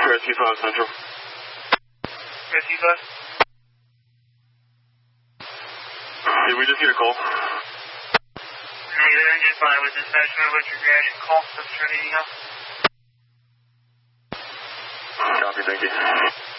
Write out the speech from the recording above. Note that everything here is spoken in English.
Rescue 5 Central. Rescue 5? Did we just get a call? Negative, engine 5 with dispatch for electric reaction call. Let's try anything else. Copy, thank you.